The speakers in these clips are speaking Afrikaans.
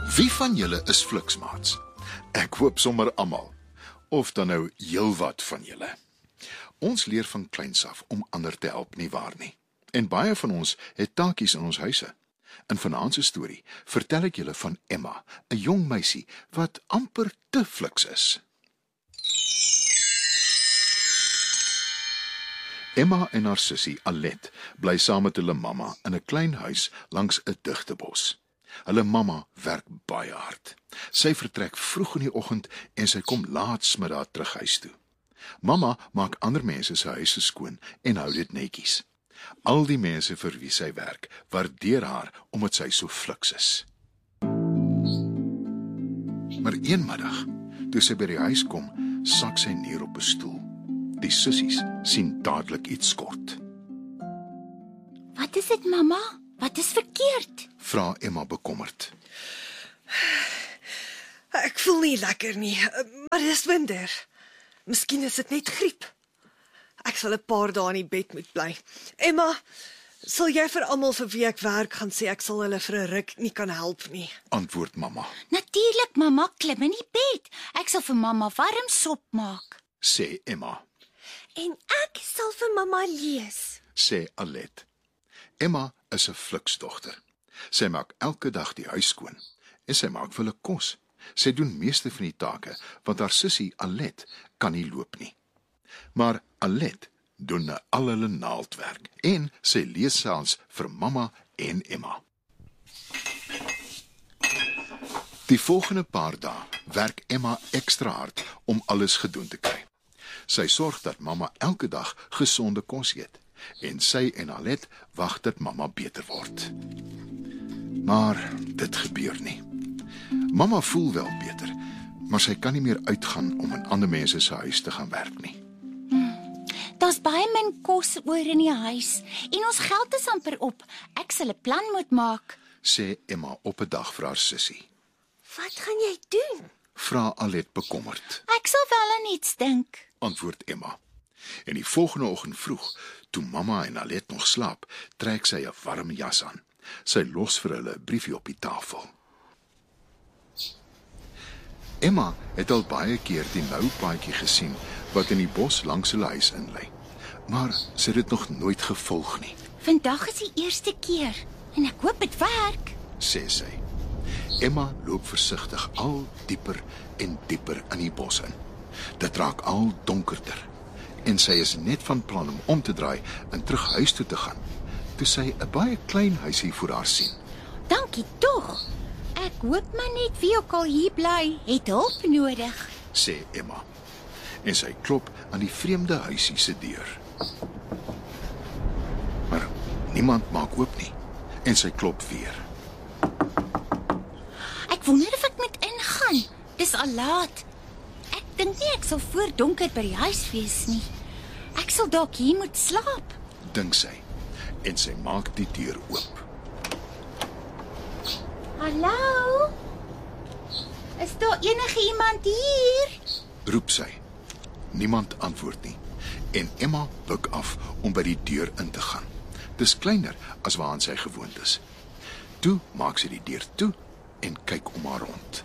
Wie van julle is fliksmaats? Ek hoop sommer almal, of dan nou heelwat van julle. Ons leer van kleins af om ander te help, nie waar nie? En baie van ons het taakies in ons huise. In vanaand se storie vertel ek julle van Emma, 'n jong meisie wat amper te fliks is. Emma en haar sussie Alet bly saam met hulle mamma in 'n klein huis langs 'n digte bos. Hulle mamma werk baie hard. Sy vertrek vroeg in die oggend en sy kom laatsmiddag terug huis toe. Mamma maak ander mense se huise skoon en hou dit netjies. Al die mense vir wie sy werk, waardeer haar omdat sy so fliks is. Maar een middag, toe sy by die huis kom, sak sy neer op 'n stoel. Die sussies sien dadelik iets skort. Wat is dit, mamma? Wat is verkeerd? Vra Emma bekommerd. Ek voel nie lekker nie, maar dis winter. Miskien is dit net griep. Ek sal 'n paar dae in die bed moet bly. Emma, sal jy vir almal vir wie ek werk gaan sê ek sal hulle vir 'n ruk nie kan help nie? Antwoord mamma, Natuurlik, mamma, klim in die bed. Ek sal vir mamma warm sop maak. sê Emma, En ek sal vir mamma lees. sê Alet. Emma is 'n fliksdogter. Sy maak elke dag die huis skoon en sy maak vir hulle kos. Sy doen meeste van die take want haar sussie Alet kan nie loop nie. Maar Alet doen al hulle naaldwerk en sy lees selfs vir mamma en Emma. Die volgende paar dae werk Emma ekstra hard om alles gedoen te kry. Sy sorg dat mamma elke dag gesonde kos eet en sy en Alet wag dat mamma beter word. Maar dit gebeur nie. Mamma voel wel beter, maar sy kan nie meer uitgaan om in ander mense se huis te gaan werk nie. Daar's baie min kos oor in die huis en ons geld is amper op. Ek sal 'n plan moet maak. Sê Emma op 'n dag vir haar sussie. Wat gaan jy doen? Vra Alet bekommerd, Ek sal wel aan iets dink. antwoord Emma. En die volgende oggend vroeg, toe mamma en Alet nog slaap, trek sy 'n warm jas aan. Sy los vir hulle 'n briefie op die tafel. Emma het al baie keer die nou paadjie gesien wat in die bos langs hulle huis inlei, maar sy het dit nog nooit gevolg nie, Vandag is die eerste keer en ek hoop dit werk. sê sy. Emma loop versigtig al dieper en dieper in die bos in. Dit raak al donkerder en sy is net van plan om te draai en terug huis toe te gaan, toe sy 'n baie klein huisie voor haar sien. Dankie tog. Ek hoop maar net wie ook al hier bly, het hulp nodig. Sê Emma. En sy klop aan die vreemde huisie se deur. Maar niemand maak oop nie en sy klop weer. Ek wonder of ek moet ingaan. Dis al laat. Ek dink nie ek sal voor donker by die huis wees nie. Ek sal dalk hier moet slaap. Dink sy en sy maak die deur oop. Hallo? Is daar enige iemand hier? Roep sy. Niemand antwoord nie en Emma buig af om by die deur in te gaan. Dis kleiner as waaraan sy gewoond is. Toe maak sy die deur toe en kyk om haar rond.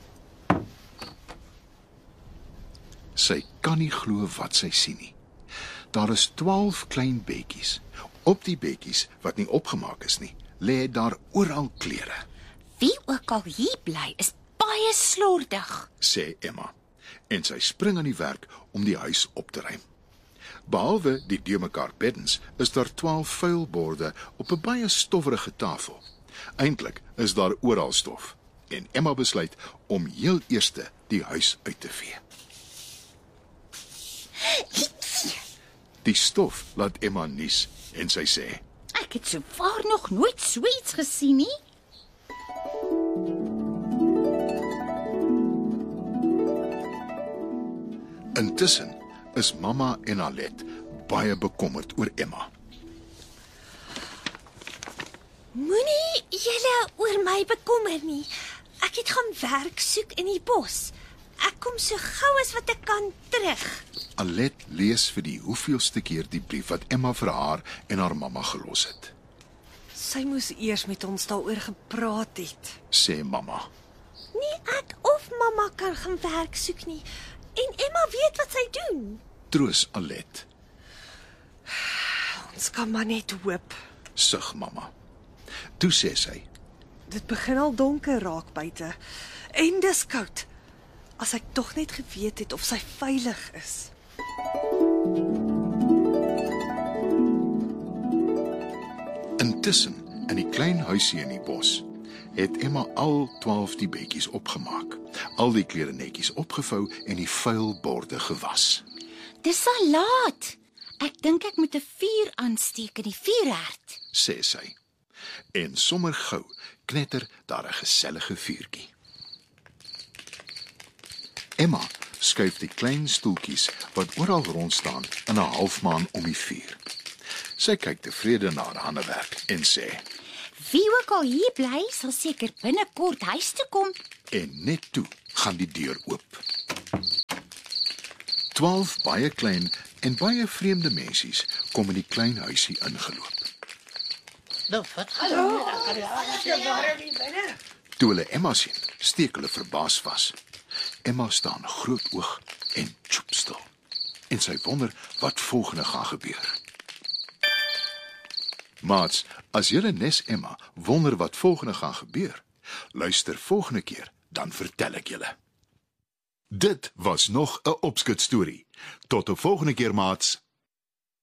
Sy kan nie glo wat sy sien nie. Daar is 12 klein bedjies. Op die bedjies wat nie opgemaak is nie, lê daar oral klere, Wie ook al hier bly, is baie slordig. sê Emma. En sy spring aan die werk om die huis op te ruim. Behalwe die deurmekaar beddens, is daar 12 vuilborde op 'n baie stowwerige tafel. Eintlik is daar oral stof en Emma besluit om heel eerste die huis uit te vee. Die stof laat Emma nies en sy sê: Ek het sowaar nog nooit so iets gesien nie. Intussen is mamma en Alet baie bekommerd oor Emma. Moenie julle oor my bekommer nie. Ek het gaan werk soek in die bos. Ek kom so gou as wat ek kan terug. Alet lees vir die hoeveelste keer die brief wat Emma vir haar en haar mamma gelos het. Sy moes eers met ons daaroor gepraat het. Sê mamma. Nie ek of mamma kan gaan werk soek nie. En Emma weet wat sy doen. Troos Alet, Ons kan maar net hoop. sug mamma. Toe sê sy, Dit begin al donker raak buite. En dis koud. As ek tog net geweet het of sy veilig is. intussen in die klein huisie in die bos, het Emma al 12 die bedjies opgemaak, al die klere netjies opgevou en die vuil borde gewas. Dis al laat. Ek dink ek moet 'n vuur aansteek in die vuurherd. Sê sy. En sommer gou knetter daar 'n gesellige vuurtjie. Emma skuif die klein stoeltjies wat oral rond staan in 'n halfmaan om die vuur. Sy kyk tevrede na haar handewerk en sê, Wie ook al hier bly, sal seker binnekort huis toe kom. en net toe gaan die deur oop. 12 baie klein en baie vreemde mensies kom in die klein huisie ingeloop. Toe hulle Emma sien, steek hulle verbaas vas. Emma staan groot oog en choepstil. En sy wonder wat volgende gaan gebeur. Maats, as julle nes Emma wonder wat volgende gaan gebeur, luister volgende keer, dan vertel ek julle. Dit was nog 'n opskut storie. Tot 'n volgende keer, maats.